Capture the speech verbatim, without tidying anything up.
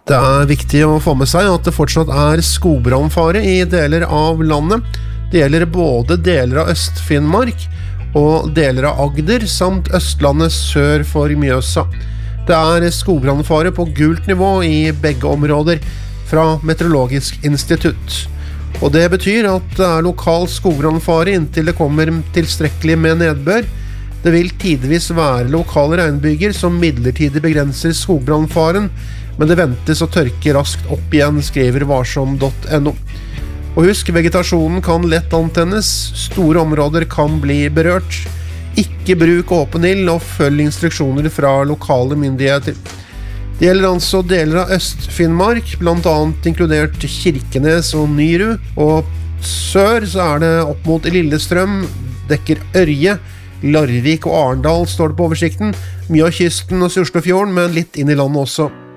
Det er viktig å få med seg at det fortsatt er skogbrannfare i deler av landet. Det gjelder både deler av Øst-Finnmark og deler av Agder, samt Østlandet sør for Mjøsa. Det er skogbrannfare på gult nivå i begge områder fra Meteorologisk institutt. Og det betyr at det er lokal skogbrannfare inntil det kommer tilstrekkelig med nedbør. Det vil tidvis være lokale regnbyger som midlertidig begrenser skogbrannfaren, men det ventes å tørke raskt opp igjen, skriver varsom punktum no. Og husk, vegetasjonen kan lett antennes, store områder kan bli berørt. Ikke bruk åpen ild og følg instruksjoner fra lokale myndigheter. Det gjelder altså deler av Øst-Finnmark, blant annet inkludert Kirkenes og Nyru, og sør så er det opp mot Lillestrøm, dekker Ørje, Larvik og Arendal står det på oversikten, mye av kysten og Surslefjorden, men litt inn i landet også.